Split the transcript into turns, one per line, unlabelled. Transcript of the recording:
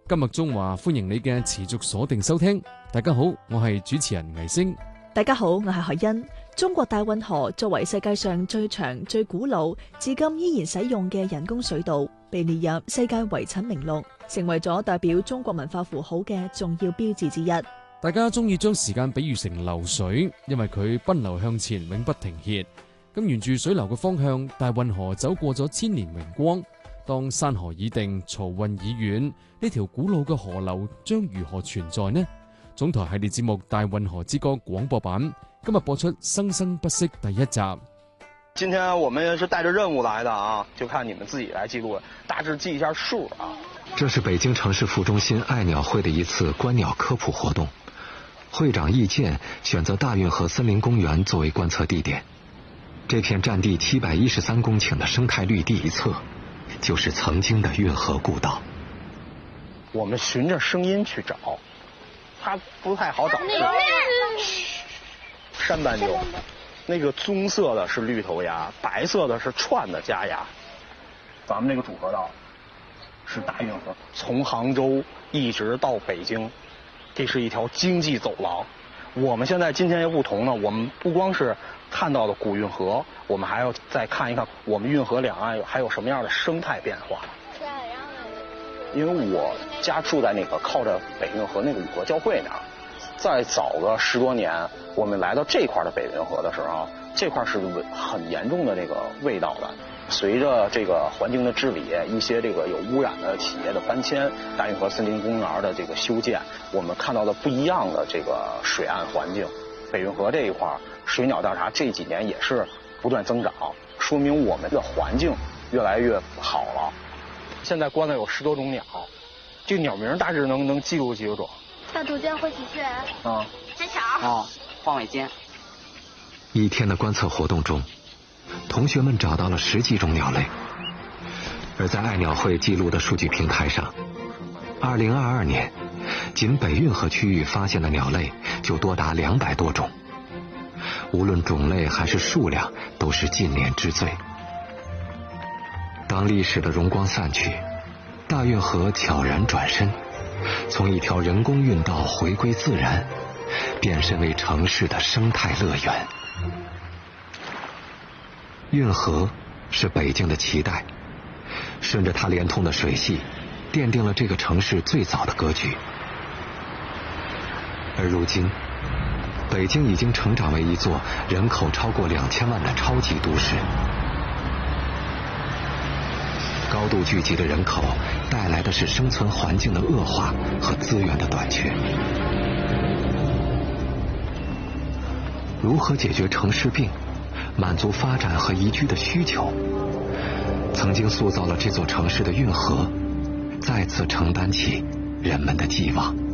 今日中華歡迎你嘅持續鎖定收聽。大家好，我係主持人倪星。
大家好，我係海欣。中國大運河作為世界上最長、最古老、至今依然使用嘅人工水道，被列入世界遺產名錄，成為咗代表中國文化符號嘅重要標誌之一。
大家中意將時間比喻成流水，因為佢奔流向前，永不停歇。咁沿住水流嘅方向，大運河走過咗千年榮光。當山河已定，漕運已遠，呢條古老嘅河流將如何存在呢？總台系列節目《大運河之歌》廣播版今日播出《生生不息》第一集。
今天我們是帶着任務來的啊，就看你們自己來記錄，大致記一下數啊。
這是北京城市副中心愛鳥會的一次觀鳥科普活動。會長易建選擇大運河森林公園作為觀測地點。這片佔地713公頃的生態綠地一側，就是曾經的運河故道。
我們循着聲音去找，它不太好找。山斑鳩，那個棕色的是綠頭鴨，白色的是串的家鴨。咱們這個主河道是大運河，從杭州一直到北京，這是一條經濟走廊。我們現在今天又不同呢，我們不光是看到了古運河，我們還要再看一看我們運河兩岸還有什麼樣的生態變化。因為我家住在那個靠着北運河那個與河交匯那兒，再早個10多年，我們來到這塊的北運河的時候，這塊是很嚴重的這個味道的。隨着這個環境的治理，一些這個有污染的企業的搬遷，大運河森林公園的這個修建，我們看到了不一樣的這個水岸環境。北運河這一塊水鳥調查這幾年也是不斷增長，說明我們的環境越來越好了。現在觀了有10多種鳥，這個鳥名大致能記住幾種？
大肚尖、灰喜鵲、尖巧、
黄尾尖。
一天的觀測活動中，同學們找到了10幾種鳥類，而在愛鳥會記錄的數據平台上，2022年，僅北運河區域發現的鳥類就多達200多種，無論種類還是數量，都是近年之最。當歷史的榮光散去，大運河悄然轉身，從一條人工運道回歸自然，變身為城市的生態樂園。運河是北京的臍帶，順着它連通的水系，奠定了這個城市最早的格局。而如今，北京已經成長為一座人口超過2000萬的超級都市。高度聚集的人口帶來的是生存環境的惡化和資源的短缺。如何解決城市病，滿足發展和宜居的需求？曾經塑造了這座城市的運河，再次承擔起人們的寄望。